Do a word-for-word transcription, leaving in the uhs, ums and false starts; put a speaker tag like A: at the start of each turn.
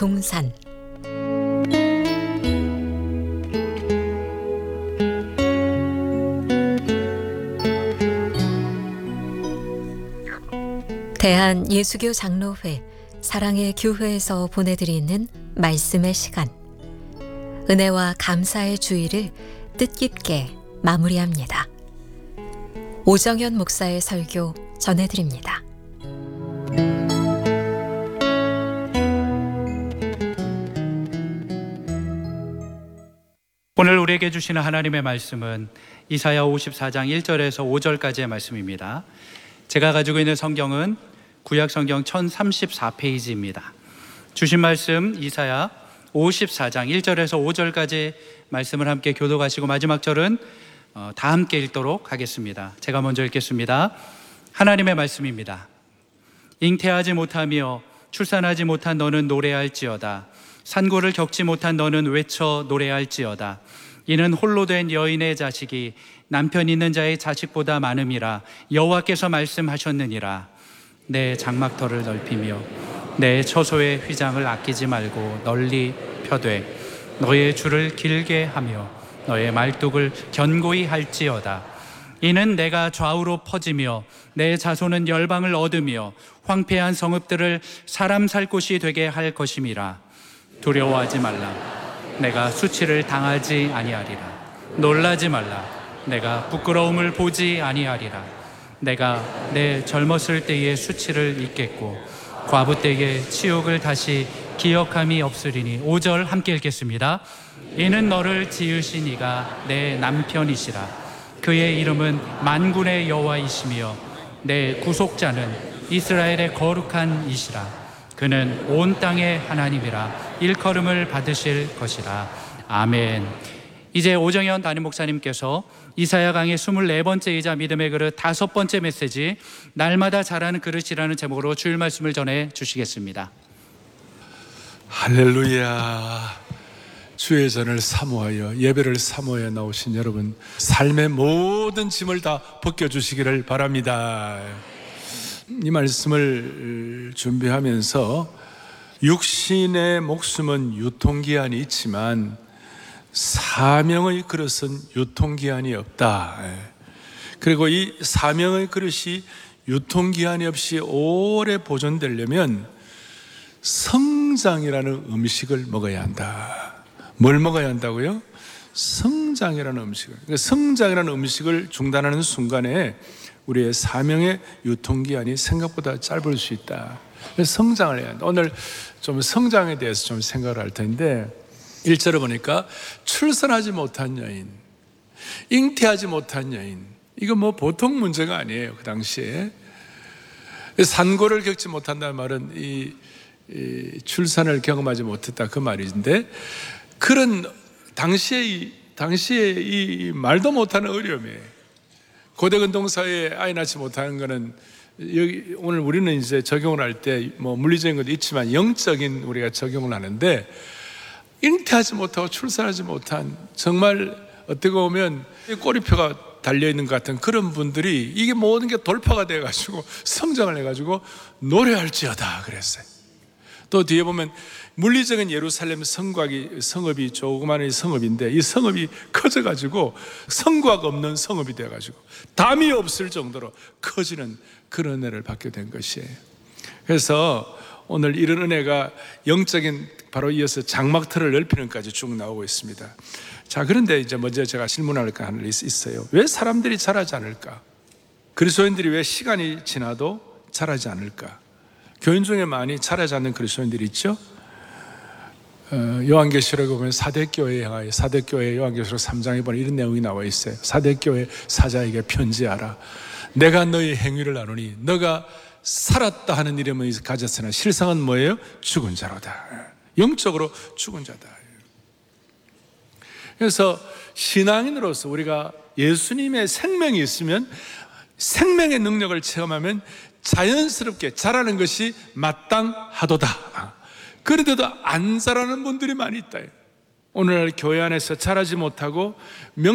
A: 동산. 대한예수교 장로회 사랑의 교회에서 보내드리는 말씀의 시간, 은혜와 감사의 주의를 뜻깊게 마무리합니다. 오정현 목사의 설교 전해드립니다.
B: 오늘 우리에게 주시는 하나님의 말씀은 이사야 오십사 장 일 절에서 오 절까지의 말씀입니다. 제가 가지고 있는 성경은 구약 성경 천삼십사 페이지입니다. 주신 말씀 이사야 오십사 장 일 절에서 오 절까지 말씀을 함께 교독하시고 마지막 절은 다 함께 읽도록 하겠습니다. 제가 먼저 읽겠습니다. 하나님의 말씀입니다. 잉태하지 못하며 출산하지 못한 너는 노래할지어다. 산고를 겪지 못한 너는 외쳐 노래할지어다. 이는 홀로 된 여인의 자식이 남편 있는 자의 자식보다 많음이라 여호와께서 말씀하셨느니라. 내 장막터를 넓히며 내 처소의 휘장을 아끼지 말고 널리 펴되 너의 줄을 길게 하며 너의 말뚝을 견고히 할지어다. 이는 내가 좌우로 퍼지며 내 자손은 열방을 얻으며 황폐한 성읍들을 사람 살 곳이 되게 할 것임이라. 두려워하지 말라. 내가 수치를 당하지 아니하리라. 놀라지 말라. 내가 부끄러움을 보지 아니하리라. 내가 내 젊었을 때의 수치를 잊겠고 과부 때의 치욕을 다시 기억함이 없으리니. 오 절 함께 읽겠습니다. 이는 너를 지으신 이가 내 남편이시라. 그의 이름은 만군의 여호와이시며 내 구속자는 이스라엘의 거룩한 이시라. 그는 온 땅의 하나님이라. 일컬음을 받으실 것이라. 아멘. 이제 오정현 담임 목사님께서 이사야 강의 스물네 번째이자 믿음의 그릇 다섯 번째 메시지 날마다 자라는 그릇이라는 제목으로 주일 말씀을 전해 주시겠습니다.
C: 할렐루야. 주의 전을 사모하여 예배를 사모하여 나오신 여러분, 삶의 모든 짐을 다 벗겨주시기를 바랍니다. 이 말씀을 준비하면서 육신의 목숨은 유통기한이 있지만 사명의 그릇은 유통기한이 없다. 그리고 이 사명의 그릇이 유통기한이 없이 오래 보존되려면 성장이라는 음식을 먹어야 한다. 뭘 먹어야 한다고요? 성장이라는 음식을. 그러니까 성장이라는 음식을 중단하는 순간에 우리의 사명의 유통기한이 생각보다 짧을 수 있다. 그래서 성장을 해야 한다. 오늘 좀 성장에 대해서 좀 생각을 할 텐데, 일 절을 보니까 출산하지 못한 여인, 잉태하지 못한 여인, 이거 뭐 보통 문제가 아니에요. 그 당시에 산고를 겪지 못한다는 말은 이, 이 출산을 경험하지 못했다 그 말인데, 그런 당시에 이, 당시에 이 말도 못하는 어려움이에요. 고대 근동사회에 아이 낳지 못하는 거는 여기 오늘 우리는 이제 적용을 할 때 뭐 물리적인 것도 있지만 영적인 우리가 적용을 하는데, 잉태하지 못하고 출산하지 못한, 정말 어떻게 보면 꼬리표가 달려있는 것 같은 그런 분들이 이게 모든 게 돌파가 돼가지고 성장을 해가지고 노래할지어다 그랬어요. 또 뒤에 보면 물리적인 예루살렘 성곽이, 성읍이 조그마한 성읍인데 이 성읍이 커져가지고 성곽 없는 성읍이 돼가지고 담이 없을 정도로 커지는 그런 은혜를 받게 된 것이에요. 그래서 오늘 이런 은혜가 영적인 바로 이어서 장막터를 넓히는 까지 쭉 나오고 있습니다. 자, 그런데 이제 먼저 제가 질문할 거 하나 있어요. 왜 사람들이 자라지 않을까? 그리스도인들이 왜 시간이 지나도 자라지 않을까? 교인 중에 많이 자라지 않는 그리스도인들이 있죠. 어, 요한계시록에 보면 사대교회에 향하여, 사대교회 요한계시록 삼 장에 보면 이런 내용이 나와 있어요. 사대교회 사자에게 편지하라. 내가 너의 행위를 아노니 너가 살았다 하는 이름을 가졌으나 실상은 뭐예요? 죽은 자로다. 영적으로 죽은 자다. 그래서 신앙인으로서 우리가 예수님의 생명이 있으면, 생명의 능력을 체험하면 자연스럽게 자라는 것이 마땅하도다. 그런데도 안 자라는 분들이 많이 있다. 오늘날 교회 안에서 자라지 못하고 명